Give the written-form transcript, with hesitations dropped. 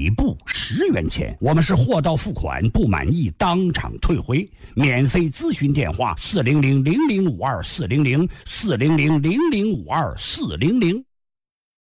每部10元钱。我们是货到付款，不满意当场退回。免费咨询电话：400-0052-400，400-0052-400。